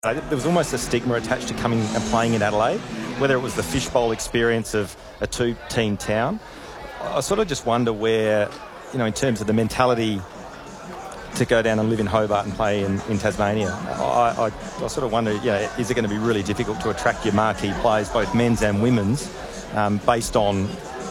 There was almost a stigma attached to coming and playing in Adelaide, whether it was the fishbowl experience of a two-team town. I sort of just wonder where, in terms of the mentality to go down and live in Hobart and play in Tasmania, I sort of wonder, is it going to be really difficult to attract your marquee players, both men's and women's, based on,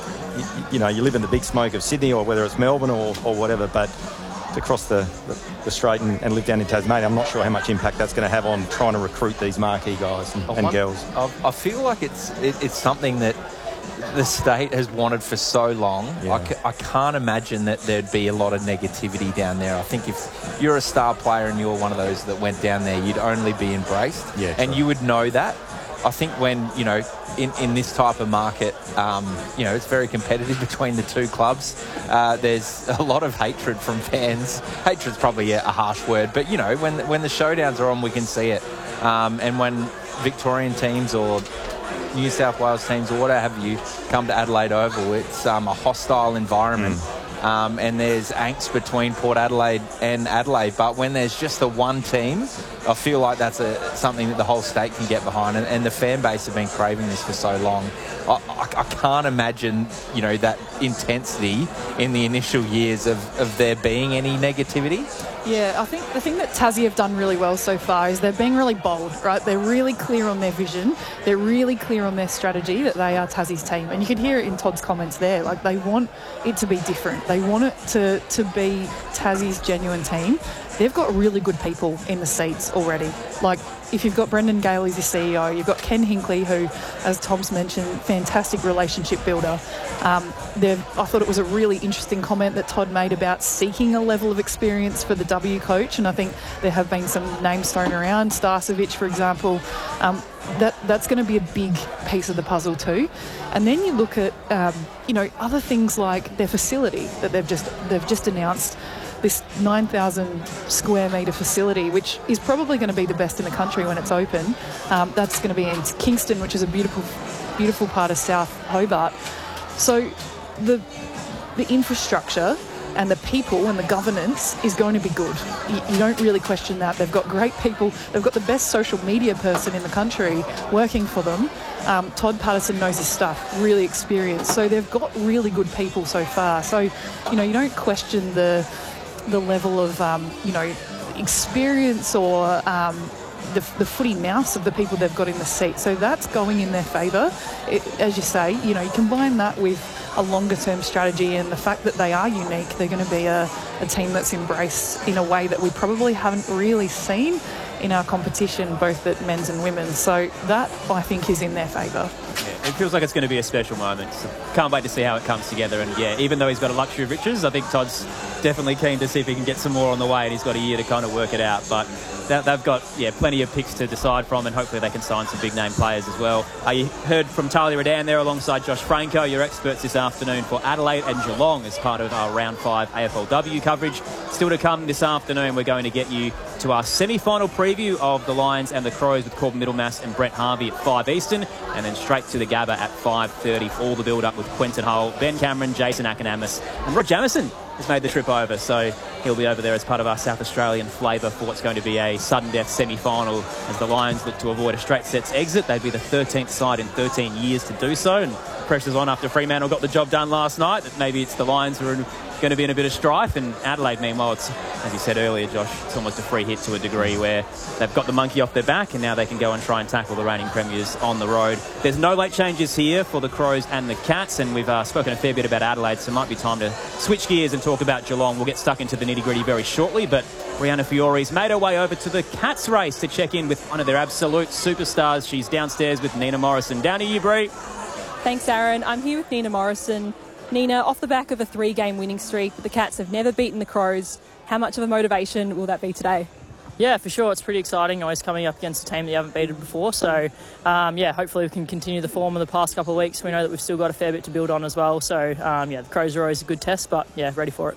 you live in the big smoke of Sydney or whether it's Melbourne or whatever, but to cross the strait and live down in Tasmania, I'm not sure how much impact that's going to have on trying to recruit these marquee guys and girls. I feel like it's something that the state has wanted for so long. Yeah. I can't imagine that there'd be a lot of negativity down there. I think if you're a star player and you're one of those that went down there, you'd only be embraced. Yeah, and you would know that. I think when, in this type of market, it's very competitive between the two clubs. There's a lot of hatred from fans. Hatred's probably a harsh word, but, when the showdowns are on, we can see it. And when Victorian teams or New South Wales teams or whatever have you come to Adelaide Oval, it's a hostile environment. And there's angst between Port Adelaide and Adelaide. But when there's just the one team, I feel like that's something that the whole state can get behind. And the fan base have been craving this for so long. I can't imagine, that intensity in the initial years of there being any negativity. Yeah, I think the thing that Tassie have done really well so far is they're being really bold, right? They're really clear on their vision. They're really clear on their strategy that they are Tassie's team. And you can hear it in Todd's comments there. Like, they want it to be different. They want it to be Tassie's genuine team. They've got really good people in the seats already. Like, if you've got Brendan Gale as your CEO, you've got Ken Hinkley, who, as Tom's mentioned, fantastic relationship builder. I thought it was a really interesting comment that Todd made about seeking a level of experience for the W coach, and I think there have been some names thrown around, Starcevic, for example. That's going to be a big piece of the puzzle too. And then you look at, other things like their facility that they've just announced. This 9,000 square metre facility, which is probably going to be the best in the country when it's open. That's going to be in Kingston, which is a beautiful, beautiful part of South Hobart. So the infrastructure and the people and the governance is going to be good. You don't really question that. They've got great people. They've got the best social media person in the country working for them. Todd Patterson knows his stuff, really experienced. So they've got really good people so far. So, you don't question the level of, experience or the footy mouse of the people they've got in the seat. So that's going in their favour. As you say, you combine that with a longer-term strategy and the fact that they are unique, they're going to be a team that's embraced in a way that we probably haven't really seen in our competition, both at men's and women's. So that, I think, is in their favour. Yeah, it feels like it's going to be a special moment. So can't wait to see how it comes together. And, even though he's got a luxury of riches, I think Todd's definitely keen to see if he can get some more on the way, and he's got a year to kind of work it out. But they've got, plenty of picks to decide from, and hopefully they can sign some big-name players as well. You heard from Charlie Redan there alongside Josh Franco, your experts this afternoon for Adelaide and Geelong as part of our Round 5 AFLW coverage. Still to come this afternoon, we're going to get you to our semi-final preview of the Lions and the Crows with Corbin Middlemass and Brett Harvey at 5 Eastern, and then straight to the Gabba at 5:30 for all the build-up with Quentin Hull, Ben Cameron, Jason Akanamis, and Rod Jamieson has made the trip over, so he'll be over there as part of our South Australian flavour for what's going to be a sudden death semi-final as the Lions look to avoid a straight sets exit. They'd be the 13th side in 13 years to do so, and pressure's on after Fremantle got the job done last night. That maybe it's the Lions who are going to be in a bit of strife, and Adelaide, meanwhile, it's, as you said earlier, Josh, it's almost a free hit to a degree where they've got the monkey off their back and now they can go and try and tackle the reigning premiers on the road. There's no late changes here for the Crows and the Cats, and we've spoken a fair bit about Adelaide, so it might be time to switch gears and talk about Geelong. We'll get stuck into the nitty-gritty very shortly, but Brianna Fiore's made her way over to the Cats race to check in with one of their absolute superstars. She's downstairs with Nina Morrison. Down to you, Brie. Thanks, Aaron. I'm here with Nina Morrison. Nina, off the back of a 3-game winning streak, the Cats have never beaten the Crows. How much of a motivation will that be today? Yeah, for sure. It's pretty exciting, always coming up against a team that you haven't beaten before. So, hopefully we can continue the form of the past couple of weeks. We know that we've still got a fair bit to build on as well. So, the Crows are always a good test, but, ready for it.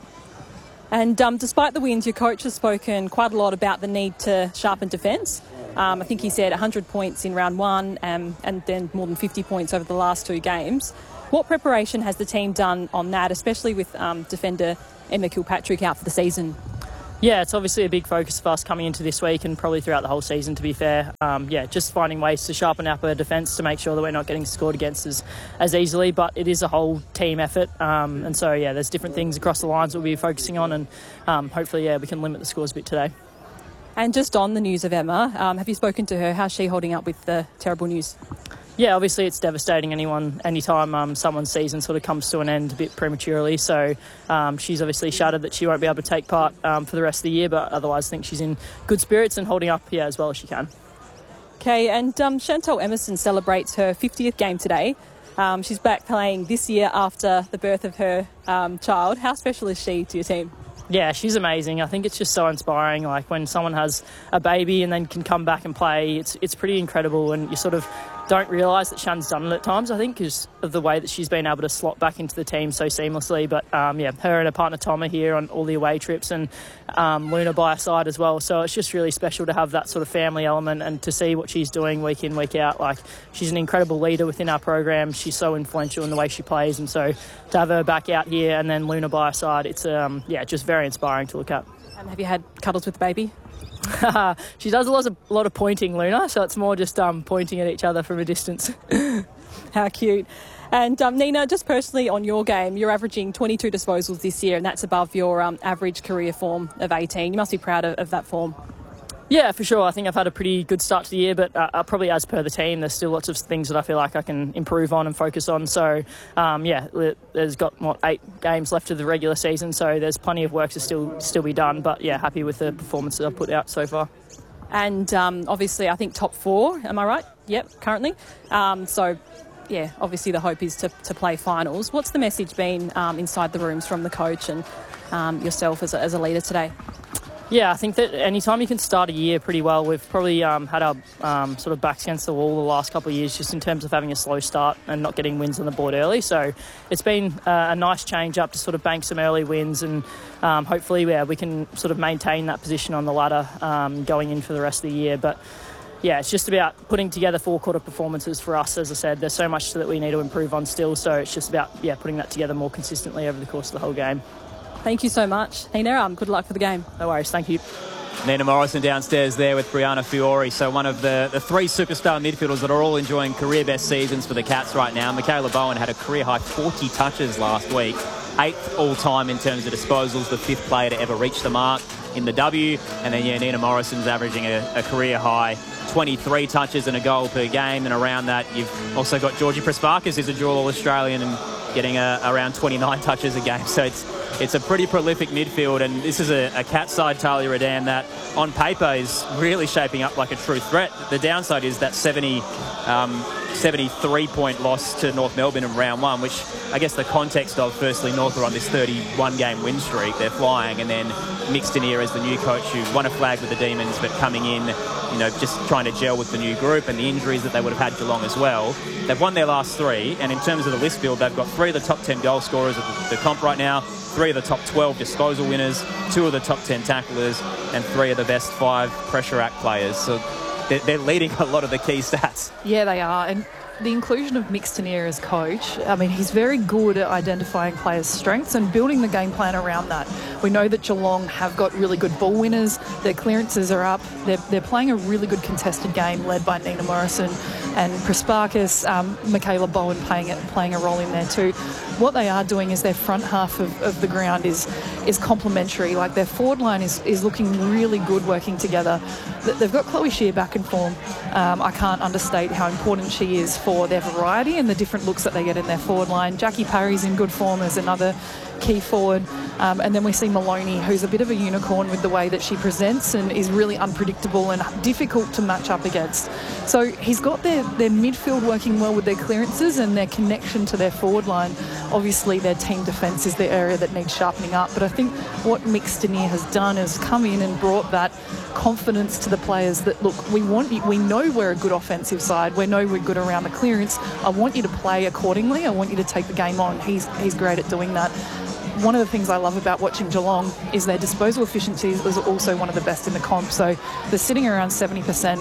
And despite the wins, your coach has spoken quite a lot about the need to sharpen defence. I think he said 100 points in round 1 and then more than 50 points over the last 2 games. What preparation has the team done on that, especially with defender Emma Kilpatrick out for the season? Yeah, it's obviously a big focus for us coming into this week and probably throughout the whole season, to be fair. Just finding ways to sharpen up our defence to make sure that we're not getting scored against as easily, but it is a whole team effort. And so, there's different things across the lines we'll be focusing on, and hopefully, we can limit the scores a bit today. And just on the news of Emma, have you spoken to her? How's she holding up with the terrible news? Yeah, obviously it's devastating anytime someone's season sort of comes to an end a bit prematurely. So she's obviously shattered that she won't be able to take part for the rest of the year, but otherwise I think she's in good spirits and holding up as well as she can. Okay, and Chantel Emerson celebrates her 50th game today. She's back playing this year after the birth of her child. How special is she to your team? Yeah, she's amazing. I think it's just so inspiring. Like when someone has a baby and then can come back and play, it's pretty incredible, and you sort of don't realise that Shan's done it at times, I think, because of the way that she's been able to slot back into the team so seamlessly. But her and her partner Tom are here on all the away trips, and Luna by her side as well. So it's just really special to have that sort of family element and to see what she's doing week in, week out. Like, she's an incredible leader within our program. She's so influential in the way she plays, and so to have her back out here and then Luna by her side, it's just very inspiring to look at. And have you had cuddles with the baby? She does a lot of pointing, Luna, so it's more just pointing at each other from a distance. How cute. And Nina, just personally on your game, you're averaging 22 disposals this year, and that's above your average career form of 18. You must be proud of that form. Yeah, for sure. I think I've had a pretty good start to the year, but probably as per the team, there's still lots of things that I feel like I can improve on and focus on. So, there's got, 8 games left of the regular season, so there's plenty of work to still be done. But, happy with the performance that I've put out so far. And obviously, I think top 4, am I right? Yep, currently. Obviously the hope is to play finals. What's the message been inside the rooms from the coach and yourself as a leader today? Yeah, I think that anytime you can start a year pretty well, we've probably had our sort of backs against the wall the last couple of years just in terms of having a slow start and not getting wins on the board early. So it's been a nice change up to sort of bank some early wins, and hopefully we can sort of maintain that position on the ladder going in for the rest of the year. But yeah, it's just about putting together 4-quarter performances for us. As I said, there's so much that we need to improve on still, so it's just about putting that together more consistently over the course of the whole game. Thank you so much, Nina. Good luck for the game. No worries. Thank you. Nina Morrison downstairs there with Brianna Fiore. So one of the 3 superstar midfielders that are all enjoying career best seasons for the Cats right now. Michaela Bowen had a career high 40 touches last week. 8th all-time in terms of disposals, the 5th player to ever reach the mark in the W. And then, Nina Morrison's averaging a career high 23 touches and a goal per game. And around that, you've also got Georgie Prespakis, who's a dual All-Australian and getting around 29 touches a game. So it's a pretty prolific midfield, and this is a Cat side, Talia Redan, that on paper is really shaping up like a true threat. The downside is that 73-point loss to North Melbourne in round 1, which I guess the context of, firstly, North are on this 31-game win streak. They're flying, and then mixed in here as the new coach who won a flag with the Demons, but coming in, just trying to gel with the new group and the injuries that they would have had Geelong as well. They've won their last 3, and in terms of the list build, they've got 3 of the top 10 goal scorers of the comp right now, 3 of the top 12 disposal winners, 2 of the top 10 tacklers, and 3 of the best 5 pressure act players. So they're leading a lot of the key stats. Yeah, they are. And the inclusion of Mick Stanier as coach, he's very good at identifying players' strengths and building the game plan around that. We know that Geelong have got really good ball winners. Their clearances are up. They're playing a really good contested game led by Nina Morrison and Prespakis, Michaela Bowen playing a role in there too. What they are doing is their front half of the ground is complementary. Like, their forward line is looking really good working together. They've got Chloe Shear back in form. I can't understate how important she is for their variety and the different looks that they get in their forward line. Jackie Parry's in good form as another key forward. And then we see Maloney, who's a bit of a unicorn with the way that she presents and is really unpredictable and difficult to match up against. So he's got their midfield working well with their clearances and their connection to their forward line. Obviously, their team defence is the area that needs sharpening up. But I think what Mick Stanier has done is come in and brought that confidence to the players that, look, we know we're a good offensive side. We know we're good around the clearance. I want you to play accordingly. I want you to take the game on. He's great at doing that. One of the things I love about watching Geelong is their disposal efficiency is also one of the best in the comp. So they're sitting around 70%.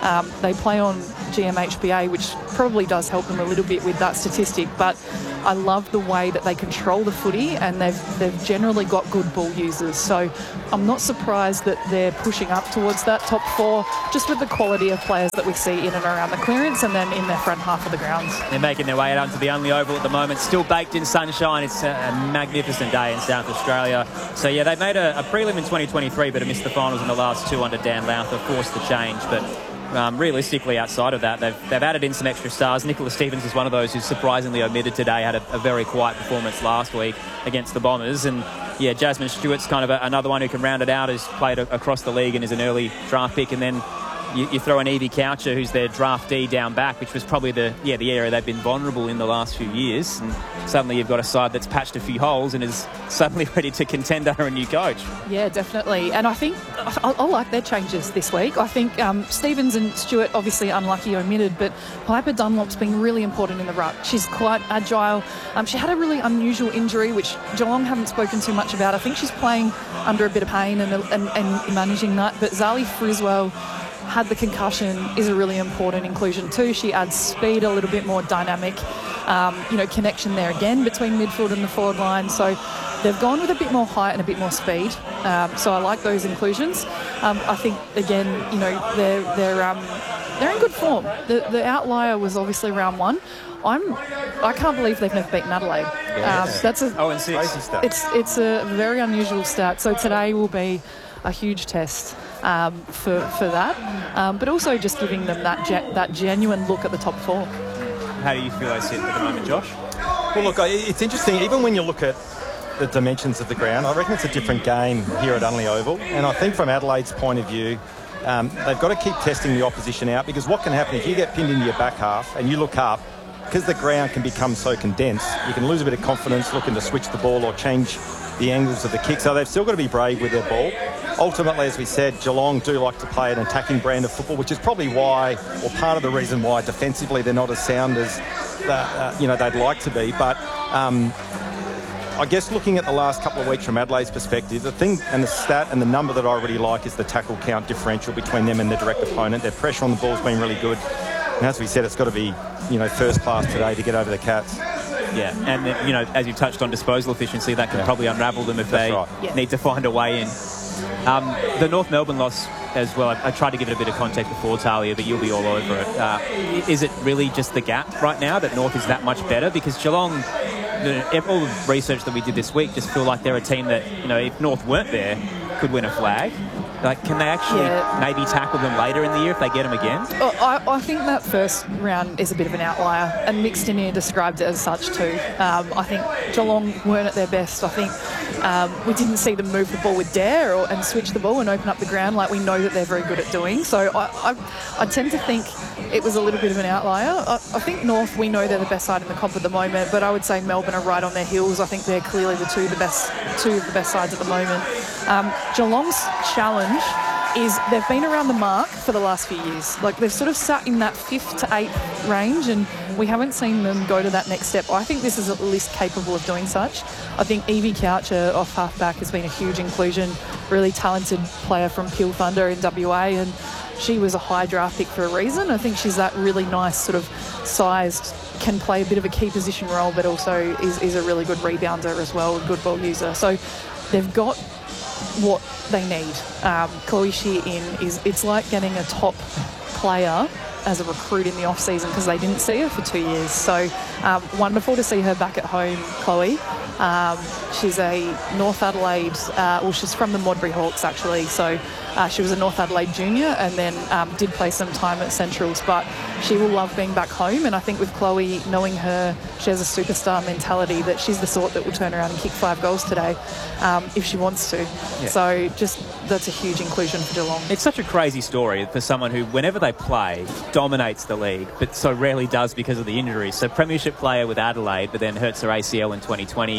They play on GMHBA, which probably does help them a little bit with that statistic, but I love the way that they control the footy, and they've generally got good ball users. So I'm not surprised that they're pushing up towards that top 4, just with the quality of players that we see in and around the clearance and then in their front half of the grounds. They're making their way out onto the only oval at the moment, still baked in sunshine. It's a magnificent day in South Australia. So yeah, they made a prelim in 2023, but have missed the finals in the last 2 under Dan Lowther, forced the change. But realistically, outside of that, they've added in some extra stars. Nicola Stevens is one of those who's surprisingly omitted today, had a very quiet performance last week against the Bombers. And yeah, Jasmine Stewart's kind of another one who can round it out, who's played across the league and is an early draft pick. And then you throw in Evie Coucher, who's their draftee down back, which was probably the area they've been vulnerable in the last few years. And suddenly you've got a side that's patched a few holes and is suddenly ready to contend under a new coach. Yeah, definitely. And I think I like their changes this week. I think Stevens and Stewart, obviously unlucky omitted, but Piper Dunlop's been really important in the ruck. She's quite agile. She had a really unusual injury, which Geelong haven't spoken too much about. I think she's playing under a bit of pain and managing that. But Zali Friswell had the concussion, is a really important inclusion too. She adds speed, a little bit more dynamic, connection there again between midfield and the forward line. So they've gone with a bit more height and a bit more speed. So I like those inclusions. I think again, they're in good form. The outlier was obviously round 1. I can't believe they've never beaten Adelaide. That's a 0-6. It's a very unusual stat. So today will be a huge test for that, but also just giving them that genuine look at the top 4. How do you feel they sit at the moment, Josh? Well, look, it's interesting. Even when you look at the dimensions of the ground, I reckon it's a different game here at Unley Oval. And I think from Adelaide's point of view, they've got to keep testing the opposition out, because what can happen if you get pinned into your back half and you look up, because the ground can become so condensed, you can lose a bit of confidence looking to switch the ball or change the angles of the kick. So they've still got to be brave with their ball. Ultimately, as we said, Geelong do like to play an attacking brand of football, which is probably why, or part of the reason why defensively they're not as sound as they'd like to be. But I guess looking at the last couple of weeks from Adelaide's perspective, the thing and the stat and the number that I really like is the tackle count differential between them and their direct opponent. Their pressure on the ball's been really good. And as we said, it's got to be, first class today to get over the Cats. Yeah, and as you touched on disposal efficiency, that can probably unravel them if they need to find a way in. The North Melbourne loss as well, I tried to give it a bit of context before, Talia, but you'll be all over it. Is it really just the gap right now that North is that much better? Because Geelong, all the research that we did this week just feel like they're a team that, if North weren't there, could win a flag. Like, can they actually maybe tackle them later in the year if they get them again? I think that first round is a bit of an outlier, and Mixed in here described it as such too. I think Geelong weren't at their best. I think we didn't see them move the ball with dare and switch the ball and open up the ground like we know that they're very good at doing. So I tend to think it was a little bit of an outlier. I think North, we know they're the best side in the comp at the moment, but I would say Melbourne are right on their heels. I think they're clearly two of the best sides at the moment. Geelong's challenge is they've been around the mark for the last few years. Like, they've sort of sat in that 5th to 8th range, and we haven't seen them go to that next step. I think this is at least capable of doing such. I think Evie Coucher off half-back has been a huge inclusion, really talented player from Peel Thunder in WA, and she was a high draft pick for a reason. I think she's that really nice sort of sized, can play a bit of a key position role, but also is a really good rebounder as well, a good ball user. So they've got what they need. Chloe Shear it's like getting a top player as a recruit in the off season, because they didn't see her for 2 years. So wonderful to see her back at home, Chloe. She's a North Adelaide, she's from the Modbury Hawks actually, so she was a North Adelaide junior and then did play some time at Centrals, but she will love being back home. And I think with Chloe, knowing her, she has a superstar mentality, that she's the sort that will turn around and kick 5 goals today if she wants to. Yeah. So that's a huge inclusion for Geelong. It's such a crazy story for someone who, whenever they play, dominates the league, but so rarely does because of the injuries. So premiership player with Adelaide, but then hurts her ACL in 2020.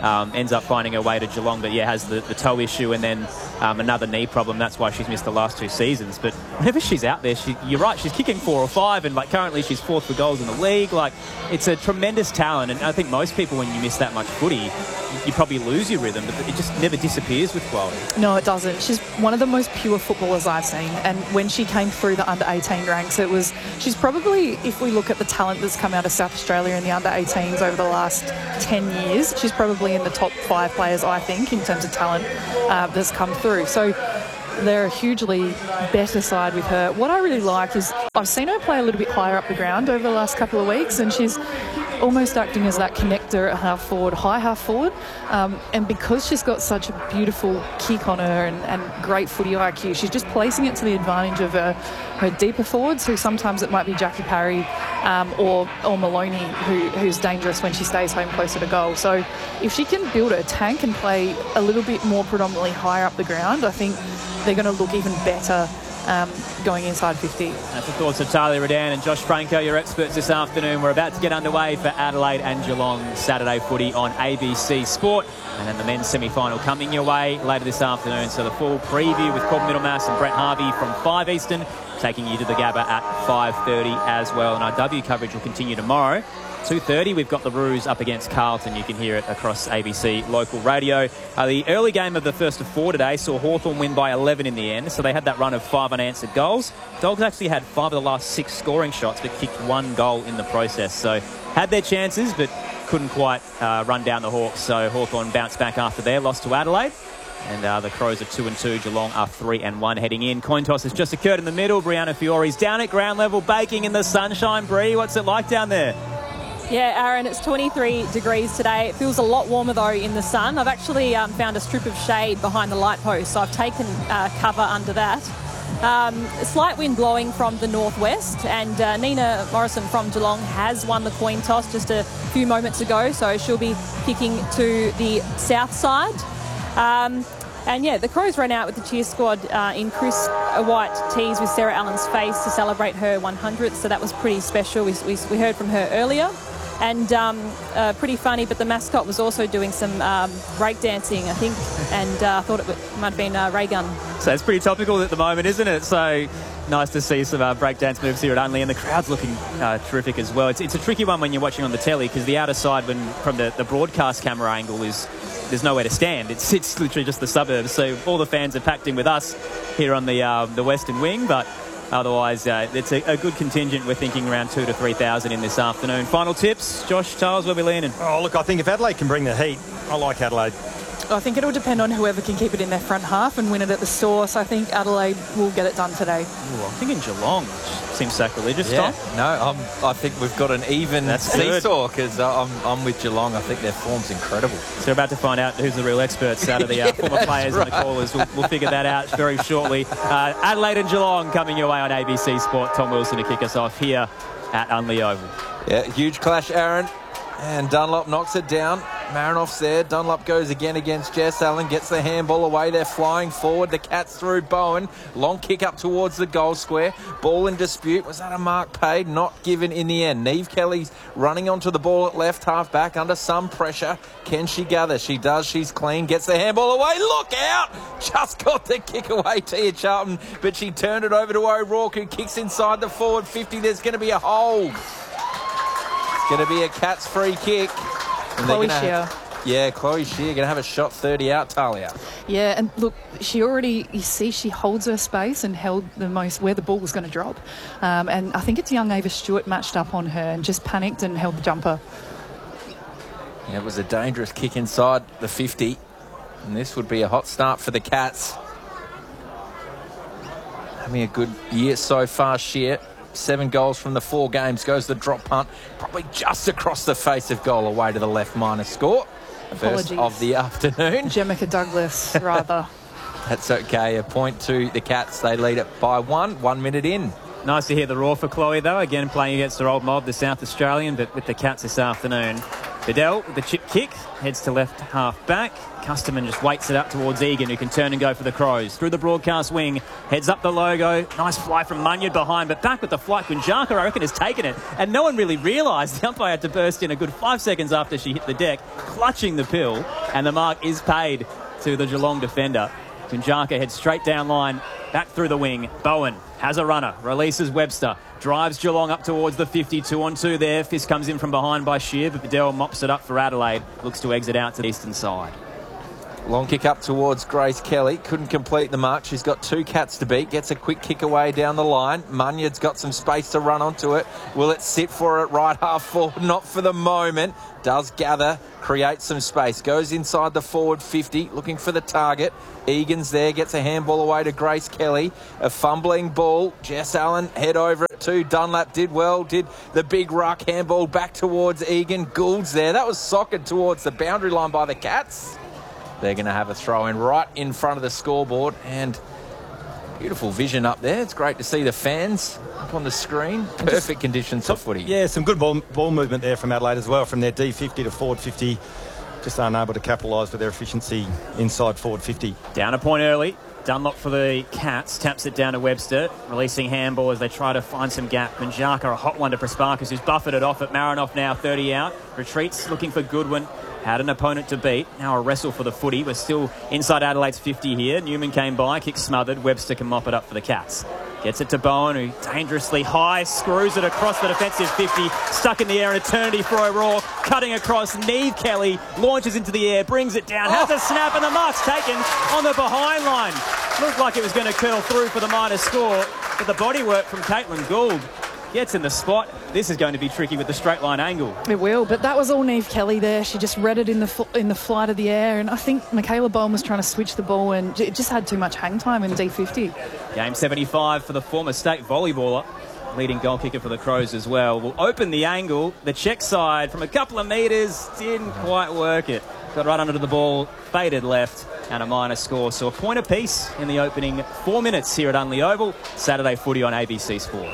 ends up finding her way to Geelong, but yeah, has the toe issue and then another knee problem. That's why she's missed the last 2 seasons. But whenever she's out there, you're right, she's kicking 4 or 5, and like currently she's 4th for goals in the league. Like, it's a tremendous talent, and I think most people, when you miss that much footy, you probably lose your rhythm, but it just never disappears with Chloe. No, it doesn't. She's one of the most pure footballers I've seen, and when she came through the under-18 ranks, she's probably, if we look at the talent that's come out of South Australia in the under-18s over the last 10 years, she's probably in the top 5 players, I think, in terms of talent that's come through. So they're a hugely better side with her. What I really like is I've seen her play a little bit higher up the ground over the last couple of weeks, and she's almost acting as that connector at half forward, high half forward. And because she's got such a beautiful kick on her and great footy IQ, she's just placing it to the advantage of her deeper forwards, who sometimes it might be Jackie Parry or Maloney, who's dangerous when she stays home closer to goal. So if she can build a tank and play a little bit more predominantly higher up the ground, I think they're going to look even better going inside 50. That's the thoughts of Talia Radan and Josh Franco, your experts this afternoon. We're about to get underway for Adelaide and Geelong Saturday footy on ABC Sport, and then the men's semi-final coming your way later this afternoon. So the full preview with Cobb Middlemass and Brett Harvey from 5 Eastern, taking you to the Gabba at 5:30 as well. And our W coverage will continue tomorrow. 2:30, we've got the Roos up against Carlton. You can hear it across ABC local radio. The early game of the first of 4 today saw Hawthorn win by 11 in the end, so they had that run of 5 unanswered goals. Dogs actually had 5 of the last 6 scoring shots, but kicked 1 goal in the process. So had their chances, but couldn't quite run down the Hawks. So Hawthorn bounced back after their loss to Adelaide. And the Crows are 2-2. Geelong are 3-1 heading in. Coin toss has just occurred in the middle. Brianna Fiore's down at ground level, baking in the sunshine. Bree, what's it like down there? Yeah, Aaron, it's 23 degrees today. It feels a lot warmer, though, in the sun. I've actually found a strip of shade behind the light post, so I've taken cover under that. A slight wind blowing from the northwest, and Nina Morrison from Geelong has won the coin toss just a few moments ago, so she'll be kicking to the south side. And yeah, the Crows ran out with the cheer squad in Chris White tees with Sarah Allen's face to celebrate her 100th, so that was pretty special. We heard from her earlier. And pretty funny, but the mascot was also doing some breakdancing, I think, and I thought it might have been Ray Gun. So it's pretty topical at the moment, isn't it? So nice to see some breakdance moves here at Unley, and the crowd's looking terrific as well. It's a tricky one when you're watching on the telly, because the outer side, from the broadcast camera angle, there's nowhere to stand. It's literally just the suburbs. So all the fans are packed in with us here on the western wing, but otherwise, it's a good contingent. We're thinking around 2,000 to 3,000 in this afternoon. Final tips, Josh, Charles, where are we leaning? Oh, look, I think if Adelaide can bring the heat, I like Adelaide. I think it'll depend on whoever can keep it in their front half and win it at the source. I think Adelaide will get it done today. Ooh, I'm thinking Geelong. Seems sacrilegious, Tom. No, I think we've got an even seesaw, because I'm with Geelong. I think their form's incredible. So we're about to find out who's the real experts out of the former players and the callers. We'll figure that out very shortly. Adelaide and Geelong coming your way on ABC Sport. Tom Wilson to kick us off here at Unley Oval. Yeah, huge clash, Aaron. And Dunlop knocks it down. Marinoff's there. Dunlop goes again against Jess Allen. Gets the handball away. They're flying forward. The Cats through Bowen. Long kick up towards the goal square. Ball in dispute. Was that a mark paid? Not given in the end. Neve Kelly's running onto the ball at left half back under some pressure. Can she gather? She does. She's clean. Gets the handball away. Look out! Just got the kick away, Tia Charlton. But she turned it over to O'Rourke, who kicks inside the forward 50. There's going to be a hold. It's going to be a Cats free kick. And Chloe Shear. Yeah, Chloe Shear going to have a shot 30 out, Talia. Yeah, and look, she already, you see, she holds her space and held the most where the ball was going to drop. And I think it's young Ava Stewart matched up on her and just panicked and held the jumper. Yeah, it was a dangerous kick inside the 50. And this would be a hot start for the Cats. Having a good year so far, Shear. 7 goals from the 4 games. Goes the drop punt, probably just across the face of goal, away to the left minor score. Apologies. First of the afternoon. Jemica Douglas, rather. That's okay. A point to the Cats. They lead it by 1 minute in. Nice to hear the roar for Chloe, though. Again, playing against her old mob, the South Australian, but with the Cats this afternoon. Bedell with the chip kick, heads to left half back. Custerman just waits it up towards Egan, who can turn and go for the Crows. Through the broadcast wing, heads up the logo. Nice fly from Munyard behind, but back with the flight. Kunjaka, I reckon, has taken it. And no one really realised the umpire had to burst in a good 5 seconds after she hit the deck, clutching the pill. And the mark is paid to the Geelong defender. Kunjaka heads straight down line, back through the wing. Bowen has a runner, releases Webster. Drives Geelong up towards the 50, 2-on-2 there. Fist comes in from behind by Shear, but Bedell mops it up for Adelaide. Looks to exit out to the eastern side. Long kick up towards Grace Kelly. Couldn't complete the mark. She's got 2 cats to beat. Gets a quick kick away down the line. Munyard's got some space to run onto it. Will it sit for it right half forward? Not for the moment. Does gather, creates some space. Goes inside the forward 50, looking for the target. Egan's there, gets a handball away to Grace Kelly. A fumbling ball. Jess Allen head over it too. Dunlap did well, did the big ruck. Handball back towards Egan. Gould's there. That was socked towards the boundary line by the Cats. They're going to have a throw in right in front of the scoreboard, and beautiful vision up there. It's great to see the fans up on the screen. Perfect conditions for footy. Yeah, some good ball movement there from Adelaide as well, from their D50 to forward 50. Just unable to capitalise with their efficiency inside forward 50. Down a point early. Dunlop for the Cats, taps it down to Webster, releasing handball as they try to find some gap. Kunjaka, a hot one to Prasparkas, who's buffered it off at Marinoff now, 30 out. Retreats, looking for Goodwin. Had an opponent to beat. Now a wrestle for the footy. We're still inside Adelaide's 50 here. Newman came by, kick smothered. Webster can mop it up for the Cats. Gets it to Bowen, who dangerously high, screws it across the defensive 50. Stuck in the air, an eternity for O'Rourke. Cutting across, Neve Kelly launches into the air, brings it down. Has a snap, and the mark's taken on the behind line. Looked like it was going to curl through for the minor score, but the bodywork from Caitlin Gould gets in the spot. This is going to be tricky with the straight line angle. It will, but that was all Neve Kelly there. She just read it in the flight of the air, and I think Michaela Bowen was trying to switch the ball, and it just had too much hang time in D50. Game 75 for the former state volleyballer. Leading goal kicker for the Crows as well. Will open the angle. The check side from a couple of metres didn't quite work it. Got right under the ball, faded left, and a minor score. So a point apiece in the opening 4 minutes here at Unley Oval. Saturday footy on ABC Sport.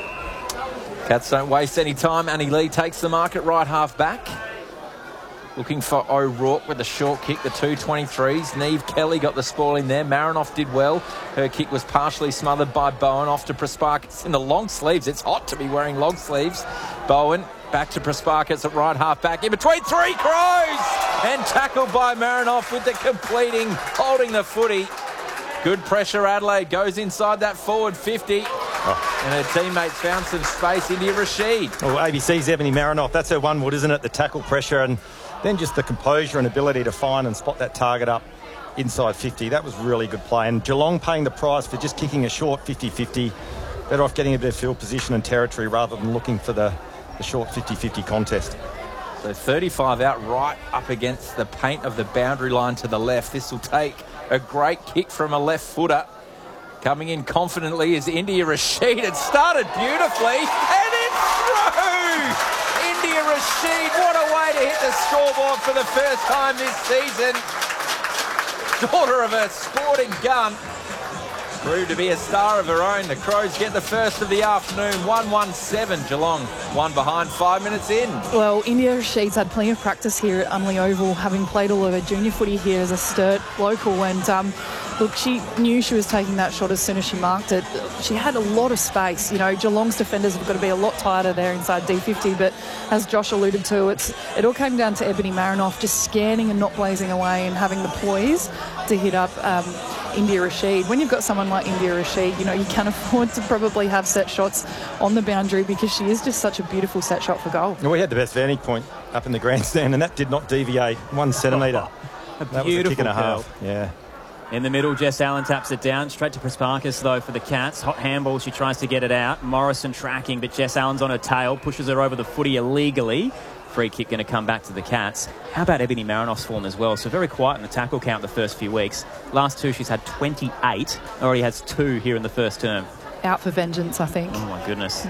Cats don't waste any time. Annie Lee takes the mark at right half back. Looking for O'Rourke with a short kick, the 2.23s. Neve Kelly got the spoil in there. Marinoff did well. Her kick was partially smothered by Bowen. Off to Prasparkas in the long sleeves. It's hot to be wearing long sleeves. Bowen back to Prasparkas at right half back. In between 3 Crows! And tackled by Marinoff with the completing, holding the footy. Good pressure, Adelaide. Goes inside that forward 50. And her teammates found some space. India Rashid. Well, ABC's Ebony Marinoff. That's her one wood, isn't it? The tackle pressure and then just the composure and ability to find and spot that target up inside 50. That was really good play. And Geelong paying the price for just kicking a short 50-50. Better off getting a bit of field position and territory rather than looking for the short 50-50 contest. So 35 out right up against the paint of the boundary line to the left. This will take a great kick from a left footer. Coming in confidently is India Rashid. It started beautifully, and it's through! India Rashid, what a way to hit the scoreboard for the first time this season. Daughter of a sporting gun. Proved to be a star of her own. The Crows get the first of the afternoon, 1-1-7. Geelong, one behind, 5 minutes in. Well, India Rashid's had plenty of practice here at Unley Oval, having played all of her junior footy here as a Sturt local, and look, she knew she was taking that shot as soon as she marked it. She had a lot of space. You know, Geelong's defenders have got to be a lot tighter there inside D50, but as Josh alluded to, it all came down to Ebony Marinoff just scanning and not blazing away and having the poise to hit up India Rashid. When you've got someone like India Rashid, you know, you can afford to probably have set shots on the boundary because she is just such a beautiful set shot for goal. We had the best vantage point up in the grandstand, and that did not deviate 1 centimetre. That was a kick and a half. Yeah. In the middle, Jess Allen taps it down. Straight to Prasparkas, though, for the Cats. Hot handball, she tries to get it out. Morrison tracking, but Jess Allen's on her tail. Pushes her over the footy illegally. Free kick going to come back to the Cats. How about Ebony Marinoff's form as well? So very quiet in the tackle count the first few weeks. Last 2, she's had 28. Already has 2 here in the first term. Out for vengeance, I think. Oh, my goodness.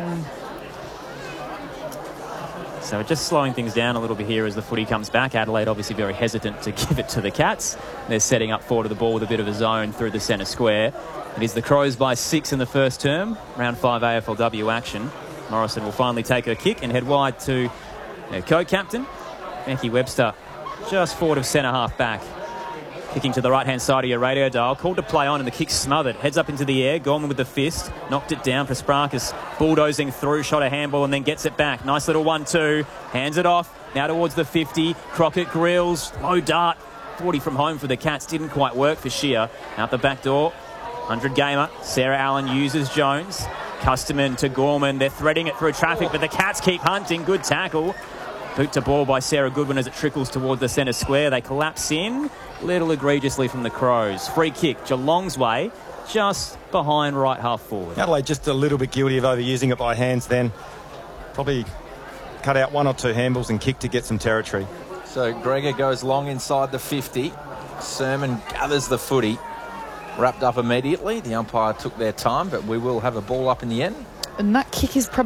So just slowing things down a little bit here as the footy comes back. Adelaide obviously very hesitant to give it to the Cats. They're setting up forward of the ball with a bit of a zone through the centre square. It is the Crows by 6 in the first term. Round 5 AFLW action. Morrison will finally take her kick and head wide to their co-captain, Becky Webster just forward of centre-half back. Kicking to the right-hand side of your radio dial. Called to play on and the kick smothered. Heads up into the air. Gorman with the fist. Knocked it down. Presprakis bulldozing through. Shot a handball and then gets it back. Nice little 1-2. Hands it off. Now towards the 50. Crockett grills. Low dart. 40 from home for the Cats. Didn't quite work for Shear. Out the back door. 100 gamer. Sarah Allen uses Jones. Custerman to Gorman. They're threading it through traffic, but the Cats keep hunting. Good tackle. Boot to ball by Sarah Goodwin as it trickles towards the centre square. They collapse in. Little egregiously from the Crows. Free kick, Geelong's way, just behind right half forward. Adelaide just a little bit guilty of overusing it by hands then. Probably cut out 1 or 2 handballs and kick to get some territory. So Gregor goes long inside the 50. Sermon gathers the footy. Wrapped up immediately. The umpire took their time, but we will have a ball up in the end. And that kick is probably